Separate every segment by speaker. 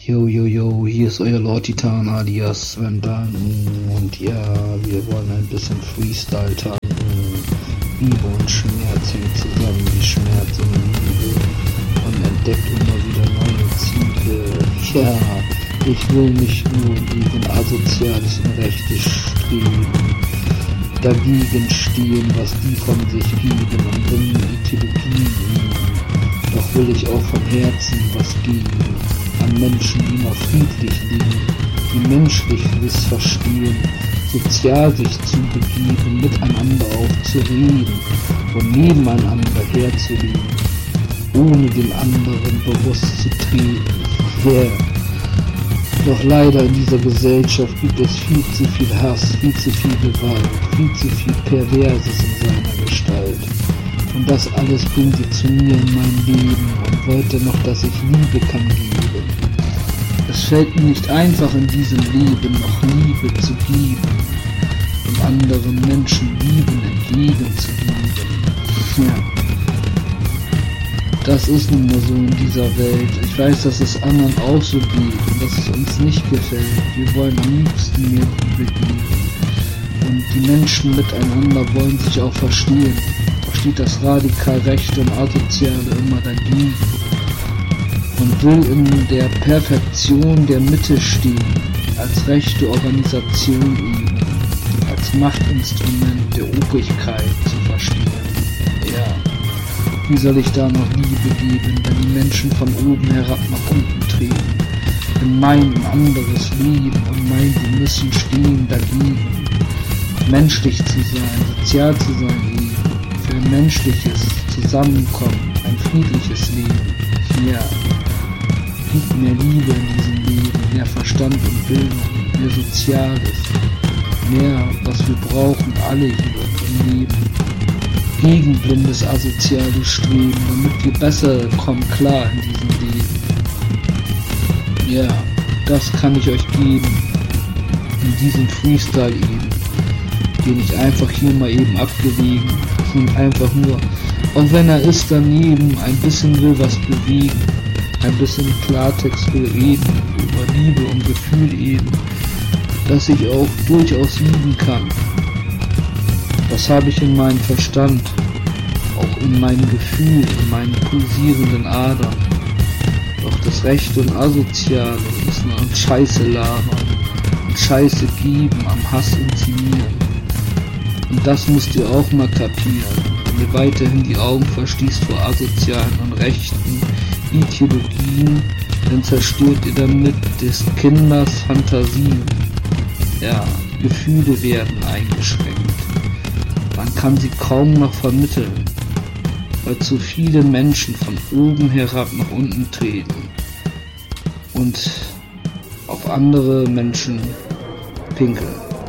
Speaker 1: Yo, yo, yo, hier ist euer Lord Titan alias Sven Danken und ja, wir wollen ein bisschen Freestyle tanken. Liebe und Schmerz hängt zusammen wie Schmerz und Liebe und entdeckt immer wieder neue Ziele. Ja, ich will nicht nur gegen asoziales und rechtes Streben, dagegen stehen, was die von sich geben und bringen Ideologien. Doch will ich auch von Herzen was geben an Menschen, die noch friedlich leben, die menschliches verstehen, sozial sich zu begeben, miteinander auch zu reden und nebeneinander herzuleben, ohne den anderen bewusst zu treten. Yeah. Doch leider in dieser Gesellschaft gibt es viel zu viel Hass, viel zu viel Gewalt, viel zu viel Perverses in seiner Gestalt. Und das alles bringt sie zu mir in mein Leben und wollte noch, dass ich Liebe kann geben. Es fällt mir nicht einfach in diesem Leben noch Liebe zu geben und anderen Menschen Lieben entgegenzugeben. Ja. Das ist nun mal so in dieser Welt. Ich weiß, dass es anderen auch so geht und dass es uns nicht gefällt. Wir wollen am liebsten mehr Liebe geben. Und die Menschen miteinander wollen sich auch verstehen. Doch steht das radikal Rechte und Asoziale immer dagegen und will in der Perfektion der Mitte stehen, als rechte Organisation eben, als Machtinstrument der Obrigkeit zu verstehen. Ja. Wie soll ich da noch Liebe geben, wenn die Menschen von oben herab nach unten treten, in meinen anderes Leben und meinen, sie müssen stehen dagegen, menschlich zu sein, sozial zu sein eben, für ein menschliches Zusammenkommen, ein friedliches Leben. Ja, gibt mehr Liebe in diesem Leben, mehr Verstand und Bildung, mehr Soziales, mehr, was wir brauchen, alle hier im Leben. Gegen blindes asoziales Streben, damit wir besser kommen klar in diesem Leben. Ja, das kann ich euch geben, in diesem Freestyle eben, den ich einfach hier mal eben abgelegen und einfach nur, auch wenn er ist daneben, ein bisschen will was bewegen, ein bisschen Klartext will reden, über Liebe und Gefühl eben, dass ich auch durchaus lieben kann. Das habe ich in meinem Verstand, auch in meinem Gefühl, in meinen pulsierenden Adern. Doch das Rechte und Asoziale ist nur an Scheiße labern und Scheiße geben, am Hass inszenieren. Und das müsst ihr auch mal kapieren, wenn ihr weiterhin die Augen verschließt vor asozialen und rechten Ideologien, dann zerstört ihr damit des Kinders Fantasien. Ja, Gefühle werden eingeschränkt. Man kann sie kaum noch vermitteln, weil zu viele Menschen von oben herab nach unten treten und auf andere Menschen pinkeln.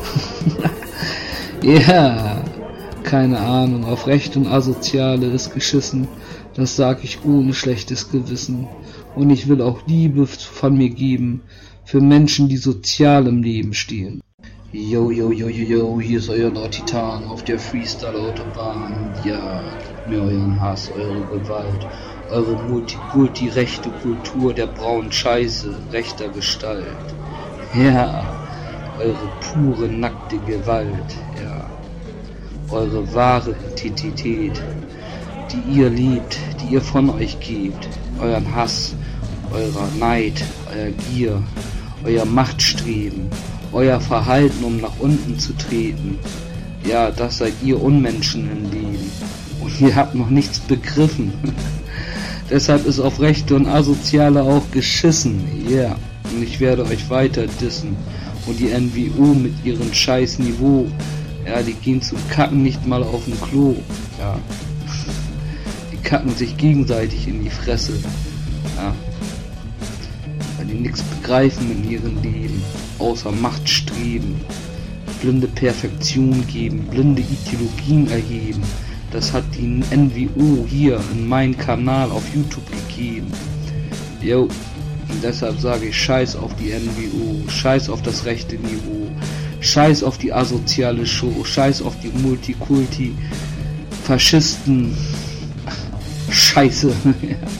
Speaker 1: Ja, keine Ahnung, auf Recht und Asoziale ist geschissen, das sag ich ohne schlechtes Gewissen. Und ich will auch Liebe von mir geben für Menschen, die sozial im Leben stehen. Yo, yo, yo, yo, yo, hier ist euer Lord Titan auf der Freestyle-Autobahn. Ja, gebt mir euren Hass, eure Gewalt, eure multikulti-rechte Kultur der braunen Scheiße, rechter Gestalt. Ja, eure pure, nackte Gewalt, ja, eure wahre Identität, die ihr liebt, die ihr von euch gebt, euren Hass, eurer Neid, euer Gier, euer Machtstreben, euer Verhalten, um nach unten zu treten. Ja, das seid ihr Unmenschen im Leben. Und ihr habt noch nichts begriffen. Deshalb ist auf Rechte und Asoziale auch geschissen. Ja, yeah. Und ich werde euch weiter dissen. Und die NWO mit ihrem scheiß Niveau. Ja, die gehen zum Kacken nicht mal auf dem Klo. Ja. Die kacken sich gegenseitig in die Fresse. Ja. Weil die nichts begreifen in ihrem Leben. Außer Machtstreben, blinde Perfektion geben, blinde Ideologien erheben. Das hat die NWO hier in meinem Kanal auf YouTube gegeben. Jo, und deshalb sage ich Scheiß auf die NWO, Scheiß auf das rechte Niveau, Scheiß auf die asoziale Show, Scheiß auf die Multikulti, Faschisten, Scheiße.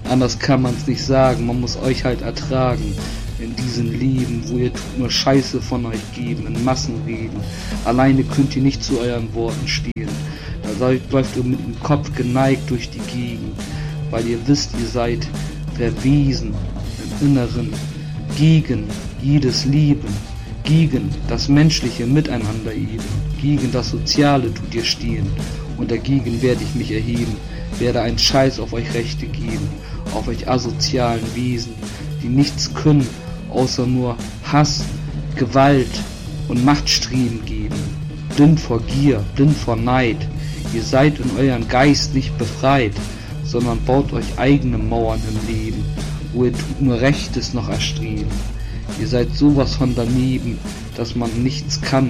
Speaker 1: Anders kann man's nicht sagen, man muss euch halt ertragen. In diesem Leben, wo ihr tut nur Scheiße von euch geben, in Massenreden. Alleine könnt ihr nicht zu euren Worten stehen. Da läuft ihr mit dem Kopf geneigt durch die Gegend, weil ihr wisst, ihr seid verwesen im Inneren, gegen jedes Leben, gegen das menschliche Miteinander eben, gegen das Soziale tut ihr stehen. Und dagegen werde ich mich erheben, werde einen Scheiß auf euch Rechte geben, auf euch asozialen Wesen, die nichts können, außer nur Hass, Gewalt und Machtstreben geben. Blind vor Gier, blind vor Neid. Ihr seid in euren Geist nicht befreit, sondern baut euch eigene Mauern im Leben, wo ihr tut nur Rechtes noch erstreben. Ihr seid sowas von daneben, dass man nichts kann,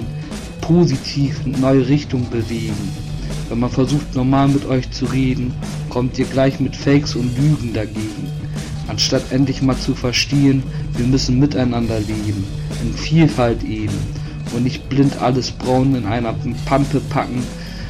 Speaker 1: positiv in neue Richtung bewegen. Wenn man versucht normal mit euch zu reden, kommt ihr gleich mit Fakes und Lügen dagegen. Anstatt endlich mal zu verstehen, wir müssen miteinander leben, in Vielfalt eben und nicht blind alles braun in einer Pampe packen.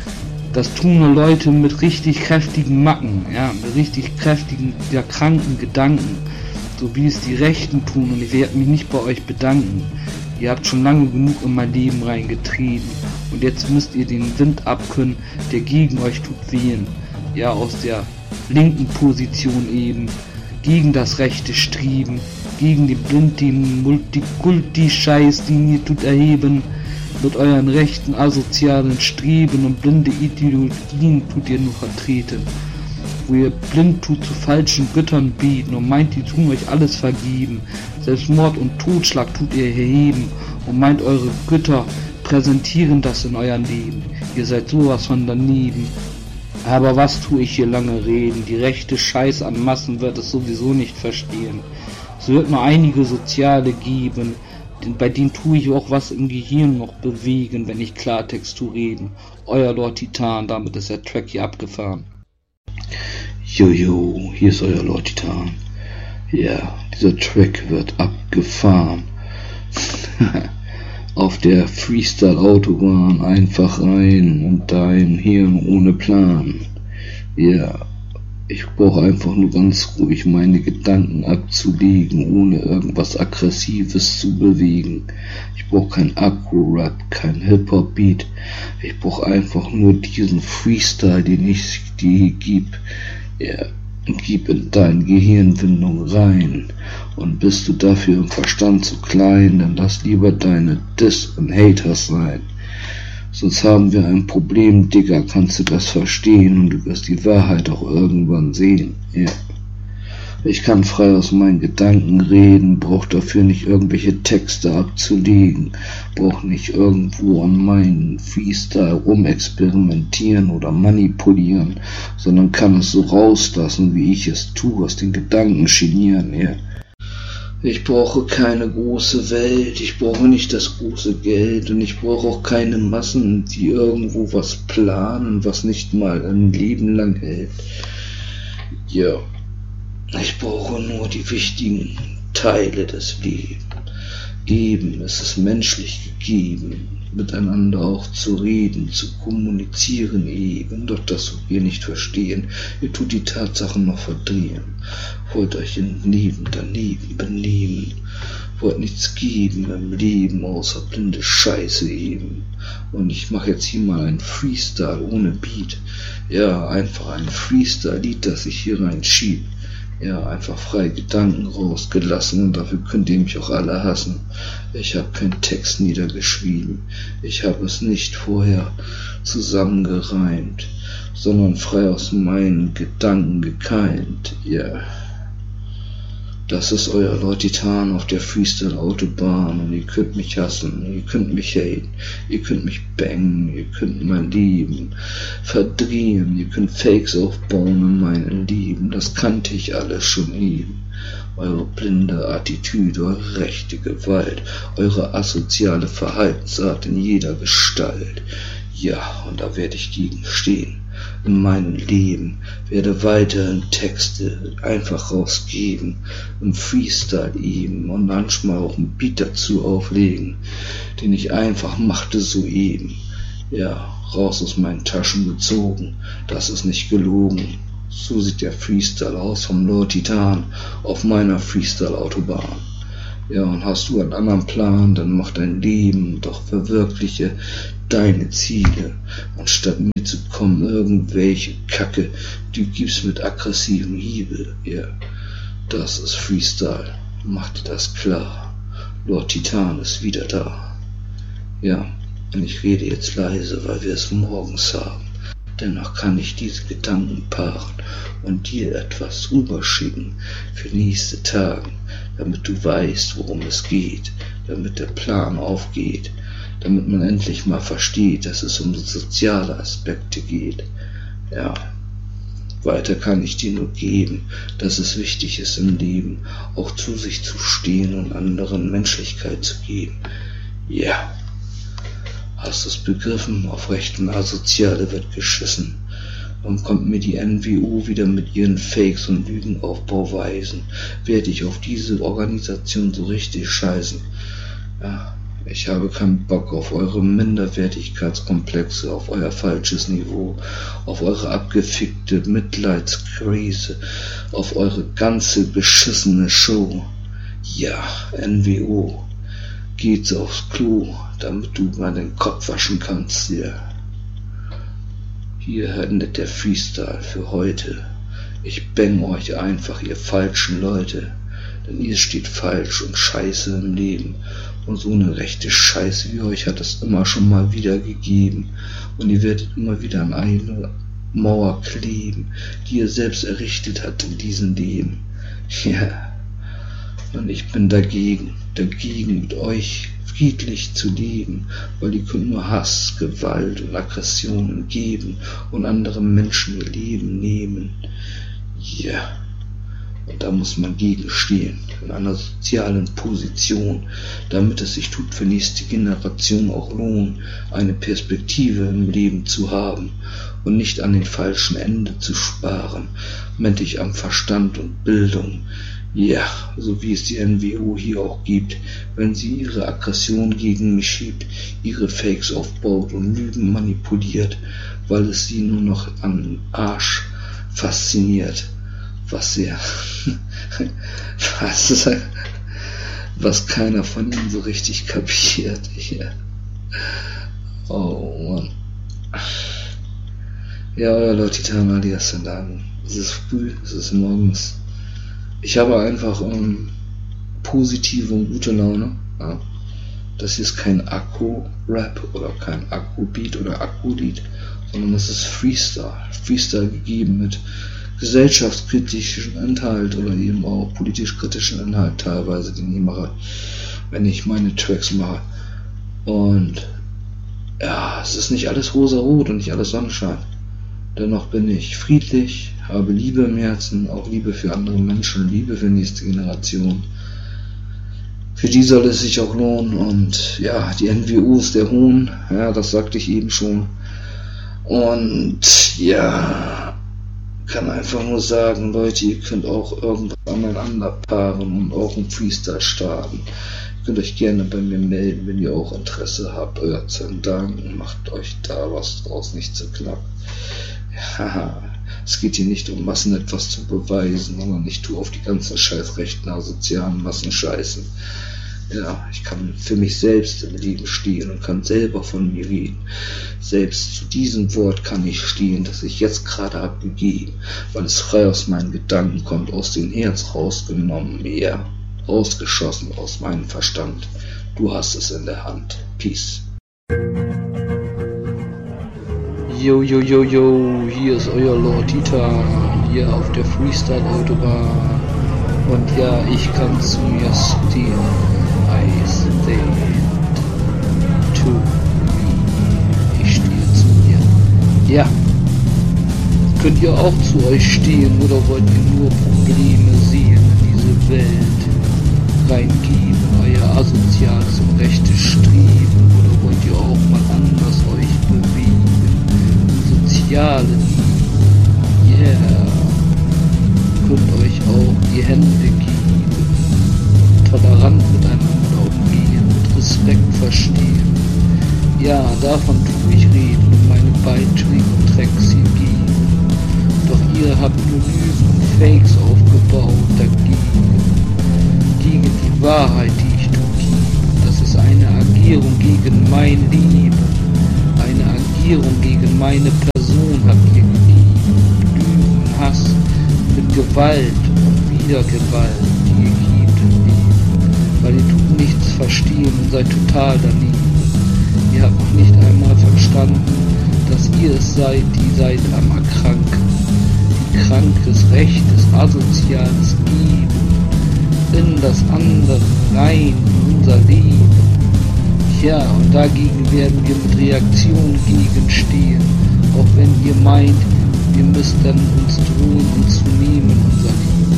Speaker 1: Das tun nur Leute mit richtig kräftigen Macken, ja, mit richtig kräftigen, ja, kranken Gedanken, so wie es die Rechten tun, und ich werde mich nicht bei euch bedanken. Ihr habt schon lange genug in mein Leben reingetrieben und jetzt müsst ihr den Wind abkönnen, der gegen euch tut wehen, ja, aus der linken Position eben, gegen das rechte Streben, gegen den blinden Multikulti-Scheiß, den ihr tut erheben, mit euren rechten asozialen Streben und blinde Ideologien tut ihr nur vertreten, wo ihr blind tut zu falschen Göttern beten und meint, die tun euch alles vergeben, selbst Mord und Totschlag tut ihr erheben und meint, eure Götter präsentieren das in euren Leben, ihr seid sowas von daneben. Aber was tue ich hier lange reden, die rechte Scheiß an Massen wird es sowieso nicht verstehen. Es wird nur einige Soziale geben, bei denen tue ich auch was im Gehirn noch bewegen, wenn ich Klartext zu reden. Euer Lord Titan, damit ist der Track hier abgefahren.
Speaker 2: Jojo, hier ist euer Lord Titan. Ja, dieser Track wird abgefahren. Auf der Freestyle-Autobahn einfach rein und dein Hirn ohne Plan. Ja, ich brauche einfach nur ganz ruhig meine Gedanken abzulegen, ohne irgendwas Aggressives zu bewegen. Ich brauche kein Agro-Rap, kein Hip-Hop-Beat. Ich brauche einfach nur diesen Freestyle, den ich dir gebe. Ja, gib in deine Gehirnwindung rein. Und bist du dafür im Verstand zu klein, dann lass lieber deine Diss und Haters sein. Sonst haben wir ein Problem, Digga, kannst du das verstehen und du wirst die Wahrheit auch irgendwann sehen. Ja. Ich kann frei aus meinen Gedanken reden, brauch dafür nicht irgendwelche Texte abzulegen, brauch nicht irgendwo an meinen Freestyle rumexperimentieren oder manipulieren, sondern kann es so rauslassen, wie ich es tue, aus den Gedanken genieren, ja. Ich brauche keine große Welt, ich brauche nicht das große Geld und ich brauche auch keine Massen, die irgendwo was planen, was nicht mal ein Leben lang hält. Ja, ich brauche nur die wichtigen Teile des Lebens. Eben ist es menschlich gegeben, miteinander auch zu reden, zu kommunizieren eben, doch das wollt ihr nicht verstehen, ihr tut die Tatsachen noch verdrehen, wollt euch im Leben daneben benehmen, wollt nichts geben im Leben, außer blinde Scheiße eben. Und ich mache jetzt hier mal ein Freestyle ohne Beat, ja, einfach ein Freestyle-Lied, das ich hier reinschieb. Ja, einfach frei Gedanken rausgelassen und dafür könnt ihr mich auch alle hassen. Ich habe keinen Text niedergeschrieben, ich habe es nicht vorher zusammengereimt, sondern frei aus meinen Gedanken gekeimt. Ja, das ist euer Lord Titan auf der Freestyle-Autobahn und ihr könnt mich hassen, ihr könnt mich haten, ihr könnt mich bangen, ihr könnt mein Leben verdrehen, ihr könnt Fakes aufbauen in meinem Leben, das kannte ich alles schon eben. Eure blinde Attitüde, eure rechte Gewalt, eure asoziale Verhaltensart in jeder Gestalt. Ja, und da werde ich gegen stehen. In meinem Leben werde weiterhin Texte einfach rausgeben, im Freestyle eben und manchmal auch einen Beat dazu auflegen, den ich einfach machte soeben. Ja, raus aus meinen Taschen gezogen, das ist nicht gelogen. So sieht der Freestyle aus vom Lord Titan auf meiner Freestyle-Autobahn. Ja, und hast du einen anderen Plan, dann mach dein Leben, doch verwirkliche deine Ziele, anstatt mir zu kommen, irgendwelche Kacke, du gibst mit aggressiven Hiebe. Ja, das ist Freestyle, mach dir das klar. Lord Titan ist wieder da. Ja, und ich rede jetzt leise, weil wir es morgens haben. Dennoch kann ich diese Gedanken paaren und dir etwas rüberschicken für nächste Tage, damit du weißt, worum es geht, damit der Plan aufgeht, damit man endlich mal versteht, dass es um soziale Aspekte geht. Ja, weiter kann ich dir nur geben, dass es wichtig ist im Leben, auch zu sich zu stehen und anderen Menschlichkeit zu geben. Ja. Hast du's begriffen? Auf rechten Asoziale wird geschissen. Warum kommt mir die NWO wieder mit ihren Fakes und Lügenaufbauweisen? Werde ich auf diese Organisation so richtig scheißen? Ja, ich habe keinen Bock auf eure Minderwertigkeitskomplexe, auf euer falsches Niveau, auf eure abgefickte Mitleidskrise, auf eure ganze beschissene Show. Ja, NWO. Geht's aufs Klo, damit du mal den Kopf waschen kannst, ja. Hier endet der Freestyle für heute. Ich bang euch einfach, ihr falschen Leute, denn ihr steht falsch und scheiße im Leben. Und so eine rechte Scheiße wie euch hat es immer schon mal wieder gegeben. Und ihr werdet immer wieder an eine Mauer kleben, die ihr selbst errichtet habt in diesem Leben. Ja, und ich bin dagegen mit euch friedlich zu leben, weil die können nur Hass, Gewalt und Aggressionen geben und anderen Menschen ihr Leben nehmen. Ja, und da muss man gegenstehen, in einer sozialen Position, damit es sich tut für nächste Generation auch lohnt, eine Perspektive im Leben zu haben und nicht an den falschen Enden zu sparen, mentig am Verstand und Bildung. Ja, so wie es die NWO hier auch gibt, wenn sie ihre Aggression gegen mich schiebt, ihre Fakes aufbaut und Lügen manipuliert, weil es sie nur noch an Arsch fasziniert, was keiner von ihnen so richtig kapiert. Ja. Oh Mann. Ja, euer Lord Titan alias Sandagen. Es ist früh, es ist morgens. Ich habe einfach positive und gute Laune. Ja. Das hier ist kein Akku-Rap oder kein Akku-Beat oder Akku-Lied, sondern es ist Freestyle. Freestyle gegeben mit gesellschaftskritischen Inhalt oder eben auch politisch-kritischen Inhalt teilweise, den ich mache, wenn ich meine Tracks mache. Und ja, es ist nicht alles rosa-rot und nicht alles Sonnenschein. Dennoch bin ich friedlich, habe Liebe im Herzen, auch Liebe für andere Menschen, Liebe für die nächste Generation. Für die soll es sich auch lohnen und ja, die NWO ist der Hohn, ja, das sagte ich eben schon. Und ja, kann einfach nur sagen, Leute, ihr könnt auch irgendwas aneinander paaren und auch einen Freestyle starten. Ihr könnt euch gerne bei mir melden, wenn ihr auch Interesse habt. Euer Dank, macht euch da was draus, nicht zu knapp. Ja, es geht hier nicht um Massen etwas zu beweisen, sondern ich tue auf die ganzen scheiß rechten asozialen Massen scheißen. Ja, ich kann für mich selbst im Leben stehen und kann selber von mir reden. Selbst zu diesem Wort kann ich stehen, das ich jetzt gerade habe gegeben, weil es frei aus meinen Gedanken kommt, aus dem Herz rausgenommen, ja, rausgeschossen aus meinem Verstand. Du hast es in der Hand. Peace.
Speaker 1: Yo, yo, yo, yo, hier ist euer Lord Titan, hier auf der Freestyle-Autobahn. Und ja, ich kann zu mir stehen. I stay to me. Ich stehe zu mir. Ja. Könnt ihr auch zu euch stehen oder wollt ihr nur Probleme sehen in diese Welt reingeben? Euer asoziales und rechtes Streben oder wollt ihr auch mal anders euch bewegen? Soziale Liebe. Yeah. Könnt euch auch die Hände geben. Tolerant miteinander umgehen, mit Respekt verstehen. Ja, davon tue ich reden und meine Beiträge und Tracks hier geben. Doch ihr habt nur Lügen und Fakes aufgebaut gegen die Wahrheit, die ich tue. Das ist eine Agierung gegen mein Leben, eine Agierung gegen meine Person habt ihr gegeben. Lügen und Hass mit Gewalt und wieder Gewalt, die ihr gibt, weil ihr tut nichts verstehen und seid total daneben. Ihr habt noch nicht einmal verstanden, dass ihr es seid, die seid am Erkranken, die krankes, rechtes, asoziales Geben in das andere rein, in unser Leben. Ja, und dagegen werden wir mit Reaktion gegenstehen, auch wenn ihr meint, ihr müsst dann uns drohen, uns zu nehmen, unser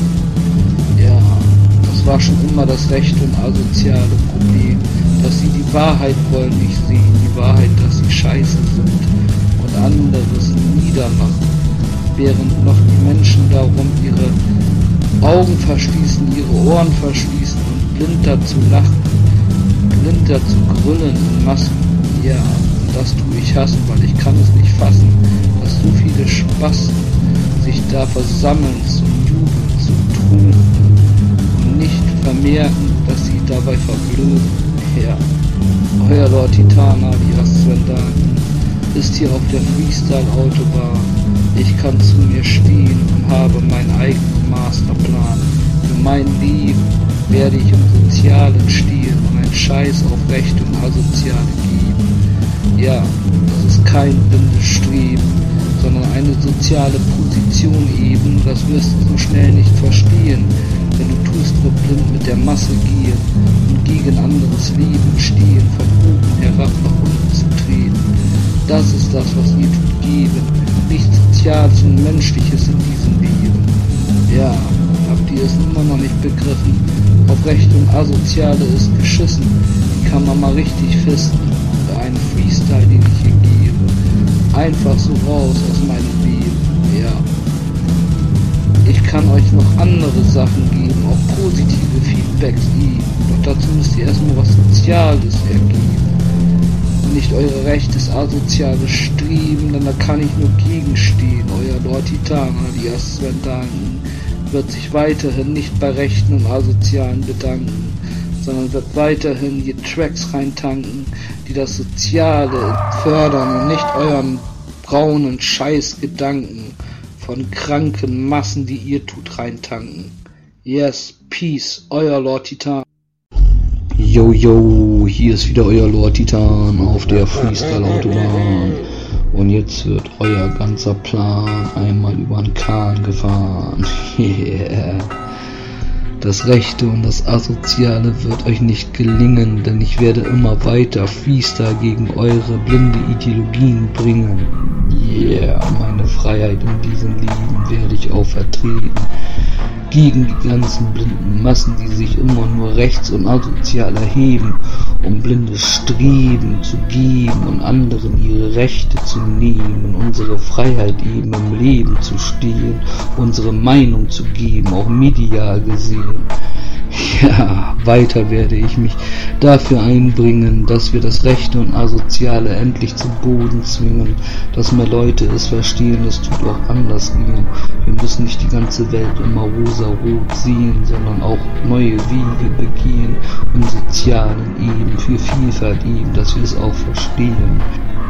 Speaker 1: Leben. Ja, das war schon immer das rechte und asoziale Problem, dass sie die Wahrheit wollen nicht sehen, die Wahrheit, dass sie scheiße sind und anderes niedermachen, während noch die Menschen darum ihre Augen verschließen, ihre Ohren verschließen und blind dazu lachen, blind dazu grüllen in Massen. Ja, und das tue ich hassen, weil ich kann es nicht fassen, dass so viele Spasten sich da versammeln, zu jubeln, zu trüben und nicht vermerken, dass sie dabei verblöden. Ja, euer Lord Titan alias Sven Dahlen ist hier auf der Freestyle-Autobahn. Ich kann zu mir stehen und habe meinen eigenen Masterplan. Für mein Leben werde ich im Sozialen stehen und einen Scheiß auf Recht und Asoziale geben. Ja, das ist kein blindes Streben, sondern eine soziale Position eben. Das wirst du so schnell nicht verstehen, wenn du tust nur blind mit der Masse gehen und gegen anderes Leben stehen, von oben herab nach unten zu treten. Das ist das, was ihr tut geben, nichts Soziales und Menschliches in diesem Leben. Ja, habt ihr es immer noch nicht begriffen? Auf Recht und Asoziale ist geschissen, die kann man mal richtig fisten. Für einen Freestyle, den ich hier gebe. Einfach so raus aus meinem Leben, ja. Ich kann euch noch andere Sachen geben, auch positive Feedbacks geben. Doch dazu müsst ihr erstmal was Soziales ergeben. Nicht eure rechtes asoziales Streben, denn da kann ich nur gegenstehen. Euer Lord Titan alias Sven Dahlen wird sich weiterhin nicht bei Rechten und Asozialen bedanken, sondern wird weiterhin die Tracks reintanken, die das Soziale fördern und nicht euren braunen Scheißgedanken von kranken Massen, die ihr tut, reintanken. Yes, peace, euer Lord Titan.
Speaker 2: Yo, yo, hier ist wieder euer Lord Titan auf der Freestyle-Autobahn. Und jetzt wird euer ganzer Plan einmal über den Kahn gefahren. Yeah. Das Rechte und das Asoziale wird euch nicht gelingen, denn ich werde immer weiter Freestyle gegen eure blinde Ideologien bringen. Yeah, meine Freiheit in diesem Leben werde ich auch vertreten. Gegen die ganzen blinden Massen, die sich immer nur rechts und asozial erheben, um blindes Streben zu geben und anderen ihre Rechte zu nehmen, unsere Freiheit eben im Leben zu stehen, unsere Meinung zu geben, auch medial gesehen. Ja, weiter werde ich mich dafür einbringen, dass wir das Rechte und Asoziale endlich zu Boden zwingen, dass mehr Leute es verstehen, es tut auch anders gehen. Wir müssen nicht die ganze Welt immer rosa-rot sehen, sondern auch neue Wege begehen im sozialen eben, für Vielfalt eben, dass wir es auch verstehen.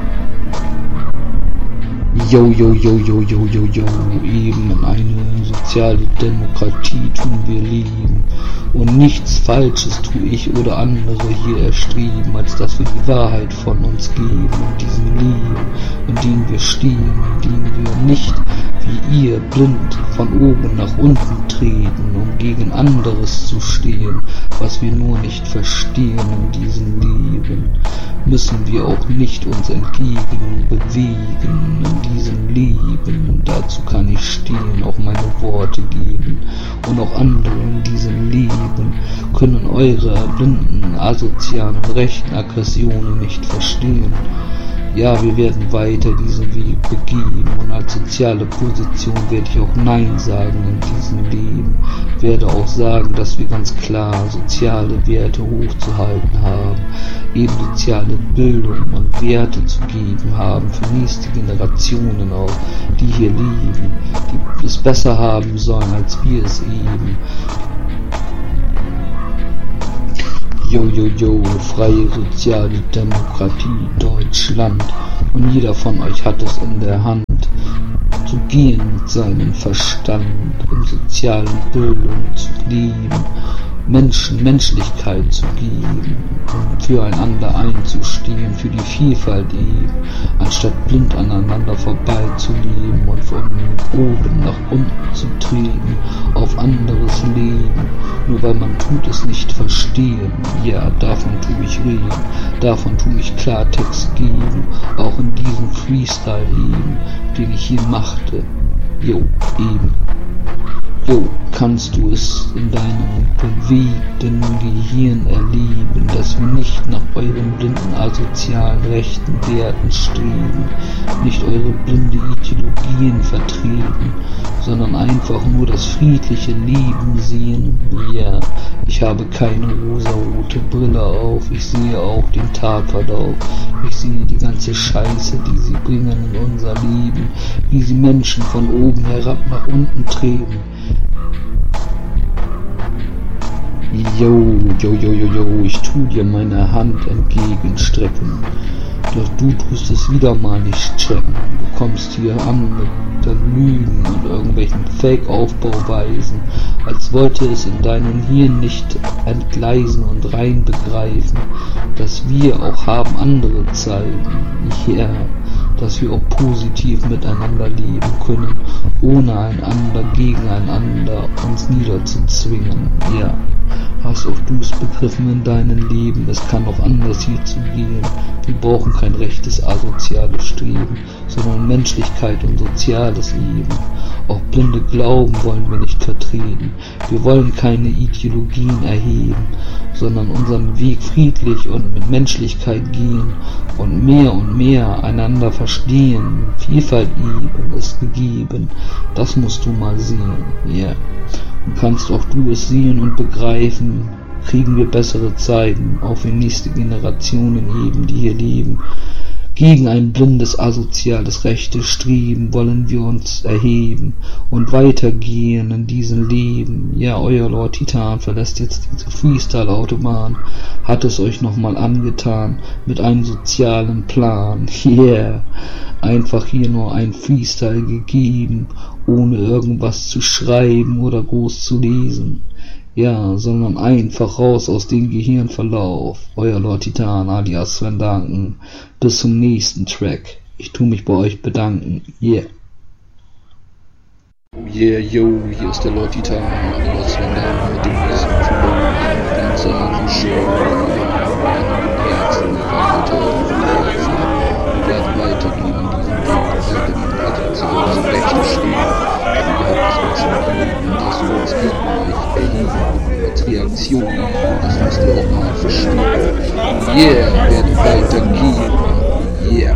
Speaker 2: Yo, yo, yo, yo, yo, yo, yo, eben in eine soziale Demokratie tun wir leben. Und nichts Falsches tue ich oder andere hier erstreben, als dass wir die Wahrheit von uns geben in diesem Leben, in dem wir stehen, in dem wir nicht wie ihr blind von oben nach unten treten, um gegen anderes zu stehen, was wir nur nicht verstehen in diesem Leben. Müssen wir auch nicht uns entgegen bewegen in diesem Leben. Und dazu kann ich stehen, auch meine Worte geben. Und auch andere in diesem Leben können eure blinden, asozialen und rechten Aggressionen nicht verstehen.
Speaker 1: Ja, wir werden weiter diesen Weg begeben und als soziale Position werde ich auch Nein sagen in diesem Leben. Werde auch sagen, dass wir ganz klar soziale Werte hochzuhalten haben, eben soziale Bildung und Werte zu geben haben für nächste Generationen auch, die hier leben, die es besser haben sollen, als wir es eben. Jo, freie soziale Demokratie, Deutschland. Und jeder von euch hat es in der Hand, zu gehen mit seinem Verstand, in sozialen Bildung zu leben, Menschlichkeit zu geben und füreinander einzustehen, für die Vielfalt eben, anstatt blind aneinander vorbeizuleben und von oben nach unten zu treten, auf anderes Leben, nur weil man tut es nicht verstehen. Ja, davon tue ich reden, davon tue ich Klartext geben, auch in diesem Freestyle eben, den ich hier machte. Jo, eben. Jo, kannst du es in deinem bewegten Gehirn erleben, dass wir nicht nach euren blinden asozialen rechten Werten streben, nicht eure blinde Ideologien vertreten, sondern einfach nur das friedliche Leben sehen? Ja, ich habe keine rosarote Brille auf, ich sehe auch den Tatverlauf, ich sehe die ganze Scheiße, die sie bringen in unser Leben, wie sie Menschen von oben herab nach unten treiben. Jo, ich tu dir meine Hand entgegenstrecken, doch du tust es wieder mal nicht checken. Du kommst hier an mit den Lügen und irgendwelchen Fake-Aufbauweisen, als wollte es in deinem Hirn nicht entgleisen und rein begreifen, dass wir auch haben andere Zeiten, ja, dass wir auch positiv miteinander leben können, ohne einander, gegeneinander uns niederzuzwingen, ja. Hast auch du es begriffen in deinem Leben, es kann auch anders hier zugehen. Wir brauchen kein rechtes asoziales Streben, sondern Menschlichkeit und soziales Leben. Auch blinde Glauben wollen wir nicht vertreten. Wir wollen keine Ideologien erheben, sondern unseren Weg friedlich und mit Menschlichkeit gehen und mehr einander verstehen. Vielfalt eben ist gegeben, das musst du mal sehen, ja. Yeah. Und kannst auch du es sehen und begreifen, kriegen wir bessere Zeiten, auch für nächste Generationen eben, die hier leben. Gegen ein blindes, asoziales, rechtes Streben wollen wir uns erheben und weitergehen in diesem Leben. Ja, euer Lord Titan verlässt jetzt diese Freestyle-Autobahn, hat es euch nochmal angetan, mit einem sozialen Plan. Yeah, einfach hier nur ein Freestyle gegeben, ohne irgendwas zu schreiben oder groß zu lesen. Ja, sondern einfach raus aus dem Gehirnverlauf. Euer Lord Titan alias Sven Duncan. Bis zum nächsten Track. Ich tu mich bei euch bedanken. Yeah. Yeah, yo, hier ist der Lord Titan alias Sven Duncan mit dem nächsten Flow. Ganz schön. Wir werden weitergehen in diesem Weg. Also rechte stehen. Das uns als Reaktion, das müsst ihr auch mal verstehen. Yeah, werden weitergehen. Yeah.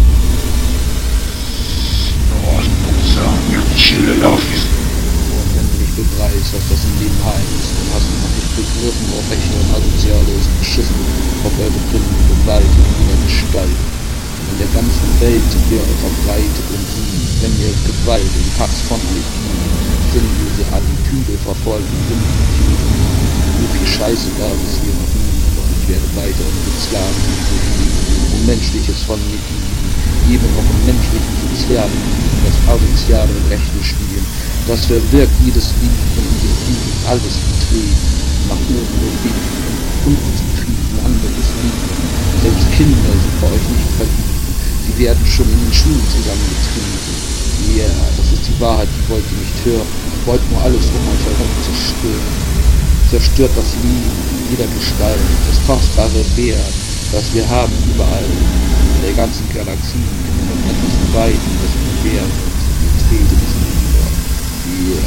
Speaker 1: Und wenn du nicht begreifst, was das im Leben heißt, dann hast du noch nicht begriffen, auf rechte und asoziale ist beschissen, auf eure blinden Gewalt in jeder Gestalt. In der ganzen Welt sind wir verbreitet und wenn ihr Gewalt und Hass von euch sinnlose Attitüde verfolgen, so viel Scheiße gab es hier noch nie, aber ich werde weiter unsere Sklaven und Menschliches von mir geben, eben auch im menschlichen Sozialen, das asoziale Rechte spielen, das verwirkt jedes Lied von diesem Krieg, alles betreten, nach oben und unten zu kriegen, anderes Leben, selbst Kinder sind bei euch nicht verliebt. Die werden schon in den Schulen zusammengetrieben. Ja, das ist die Wahrheit, die wollt ihr nicht hören. Wollt nur alles um euch herum zerstören. Zerstört das Leben in jeder Gestalt, das kostbare Wert, das wir haben überall, in der ganzen Galaxie, in etwas Weiten des Universums. Trete es nieder. Ja.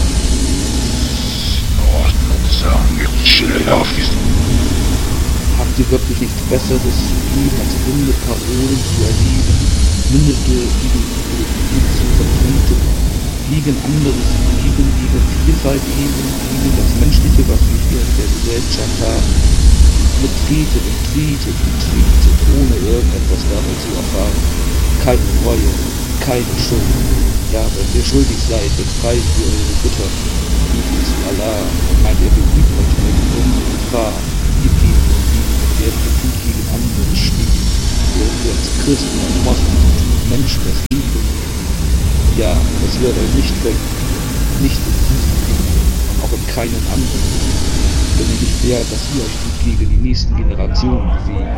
Speaker 1: Ordnung sagen, chill auf.
Speaker 3: Bleibt dir wirklich nichts Besseres zu tun, als runde Parolen zu erleben, mündete Ideologien zu vertreten, liegen anderes lieben, liegen Vielfalt liegen das Menschliche, was wir hier in der Gesellschaft haben, betretet und tretet, ohne irgendetwas dabei zu erfahren. Keine Reue, keine Schuld. Ja, wenn ihr schuldig seid, dann preist ihr eure Götter, bietet zu Allah und meint, er beglückt euch mit unsere Gefahr. Ihr geht und werden Krieg gegen andere spielen, während wir als Christen und Moslems Menschen das lieben. Ja, das wird euch nicht weg, nicht in diesem Leben, und auch in keinem anderen. Denn ihr nicht wert, dass ihr euch gut gegen die nächsten Generationen bewegt.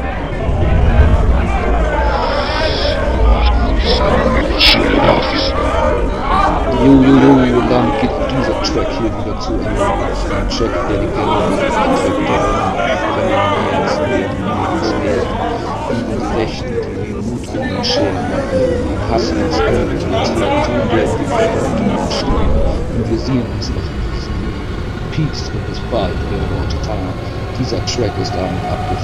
Speaker 3: Jo, dann geht dieser Track hier wieder zu Ende. Ein Track, der die gegen die Rechten, die den Mut in den Schäden machen, die hassen uns alle, die tun werden die Verantwortung stehen. Und wir sehen uns noch in diesem Peace und bis bald, der Worte Tanner. Dieser Track ist damit abgefahren.